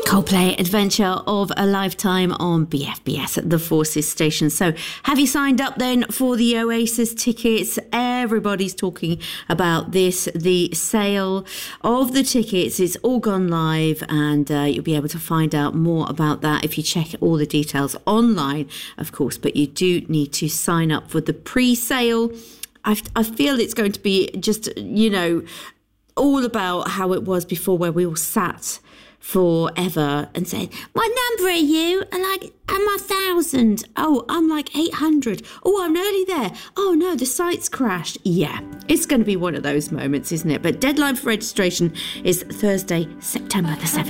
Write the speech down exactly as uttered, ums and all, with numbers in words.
Coldplay, Adventure of a Lifetime on B F B S at the Forces station. So have you signed up then for the Oasis tickets? Everybody's talking about this. The sale of the tickets is all gone live, and uh, you'll be able to find out more about that if you check all the details online, of course. But you do need to sign up for the pre-sale. I, I feel it's going to be just, you know, all about how it was before, where we all sat forever and said, "What number are you?" And like, "I'm a thousand." "Oh, I'm like eight hundred. Oh, I'm nearly there. Oh no, the site's crashed." Yeah, it's going to be one of those moments, isn't it? But deadline for registration is Thursday, September the seventh.